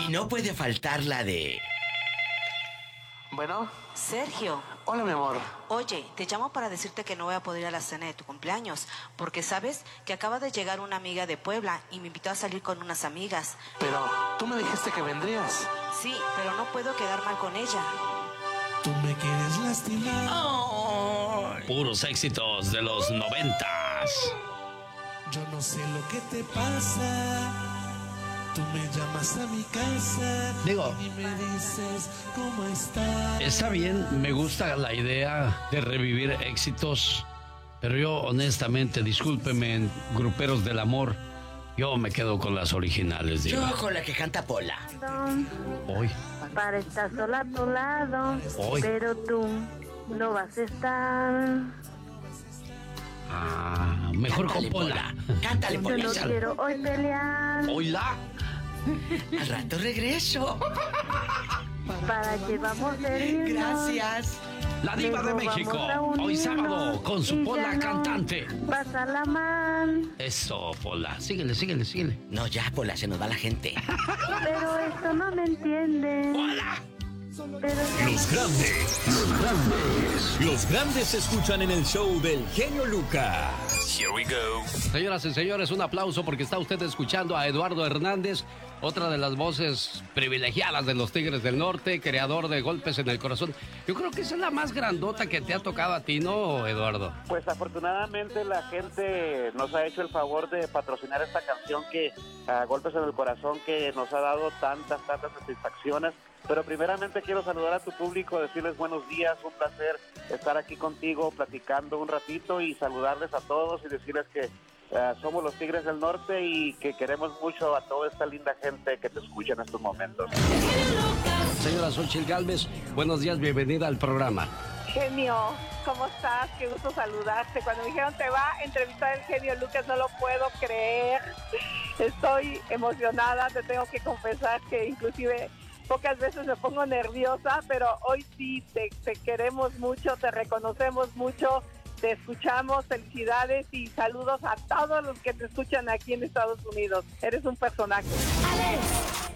Y no puede faltar la de... Bueno. Sergio. Hola, mi amor. Oye, te llamo para decirte que no voy a poder ir a la cena de tu cumpleaños, porque sabes que acaba de llegar una amiga de Puebla y me invitó a salir con unas amigas. Pero tú me dijiste que vendrías. Sí, pero no puedo quedar mal con ella. Tú me quieres lastimar. Oh. Puros éxitos de los 90s. Yo no sé lo que te pasa. Tú me llamas a mi casa. Digo, y me dices cómo estás. está bien, me gusta la idea de revivir éxitos, pero yo honestamente, discúlpeme, gruperos del amor, yo me quedo con las originales, digo. Yo con la que canta Pola. Hoy. Para estar sola a tu lado, Hoy. pero tú no vas a estar. Ah, mejor Cántale, con Pola. Cántale, Yo Pola. no quiero hoy pelear. Hola. Al rato regreso. ¿Para qué vamos a irnos? Gracias. La diva de Luego México, vamos a unirnos hoy sábado, con su y Pola ya no cantante. Vas a la man. Eso, Pola. Síguele. No, ya, Pola, se nos va la gente. Pero esto no me entiende. ¡Hola! Pero Los grandes se escuchan en el show del genio Lucas. Here we go. Señoras y señores, un aplauso porque está usted escuchando a Eduardo Hernández, otra de las voces privilegiadas de los Tigres del Norte, creador de Golpes en el Corazón. Yo creo que esa es la más grandota que te ha tocado a ti, ¿no, Eduardo? Pues afortunadamente la gente nos ha hecho el favor de patrocinar esta canción que Golpes en el Corazón, que nos ha dado tantas satisfacciones. Pero primeramente quiero saludar a tu público, decirles buenos días, un placer estar aquí contigo platicando un ratito y saludarles a todos y decirles que somos los Tigres del Norte y que queremos mucho a toda esta linda gente que te escucha en estos momentos. Señora Xochitl Gálvez, buenos días, bienvenida al programa. Genio, ¿cómo estás? Qué gusto saludarte. Cuando me dijeron te va a entrevistar el genio Lucas, no lo puedo creer. Estoy emocionada, te tengo que confesar que inclusive pocas veces me pongo nerviosa, pero hoy sí te queremos mucho, te reconocemos mucho, te escuchamos, felicidades y saludos a todos los que te escuchan aquí en Estados Unidos. Eres un personaje. Alex,